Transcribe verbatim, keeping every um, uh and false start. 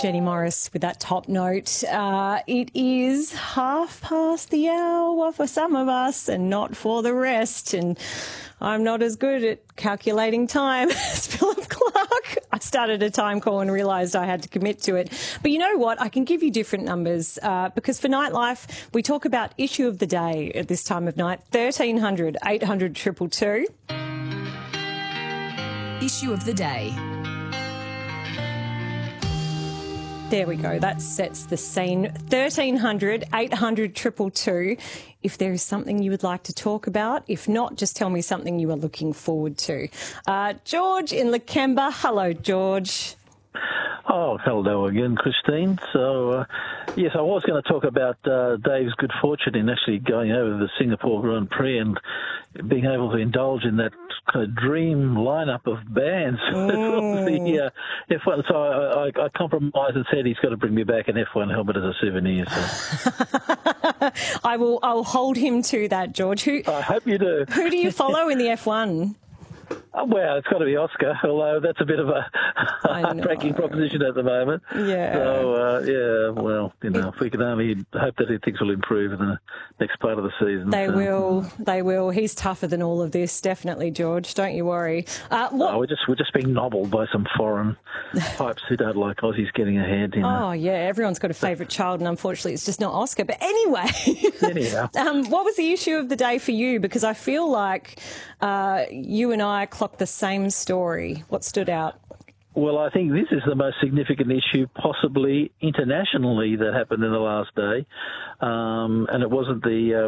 Jenny Morris with that top note. Uh, it is half past the hour for some of us and not for the rest. And I'm not as good at calculating time as Philip Clark. I started a time call and realised I had to commit to it. But you know what? I can give you different numbers uh, because for Nightlife, we talk about issue of the day at this time of night, thirteen hundred, eight hundred, two two two. Issue of the day. There we go. That sets the scene. thirteen hundred, eight hundred, two two two. If there is something you would like to talk about. If not, just tell me something you are looking forward to. Uh, George in Lakemba. Hello, George. Oh, hello again, Christine. So, uh, yes, I was going to talk about uh, Dave's good fortune in actually going over the Singapore Grand Prix and being able to indulge in that kind of dream lineup of bands Mm. for the uh, F one. So I, I, I compromised and said he's got to bring me back an F one helmet as a souvenir. So. I will. I'll hold him to that, George. Who? I hope you do. Who do you follow in the F one? Oh, well, it's got to be Oscar, although that's a bit of a heartbreaking proposition at the moment. Yeah. So, uh, yeah, well, you know, if we can only hope that things will improve in the next part of the season. They so. will. They will. He's tougher than all of this, definitely, George. Don't you worry. Uh, what... oh, we're just we're just being nobbled by some foreign types who don't like Aussies getting ahead. You know? Oh, yeah, everyone's got a favourite child, and unfortunately it's just not Oscar. But anyway, Anyhow. um, what was the issue of the day for you? Because I feel like uh, you and I clocked the same story. What stood out? Well, I think this is the most significant issue possibly internationally that happened in the last day. Um, and it wasn't the... Uh,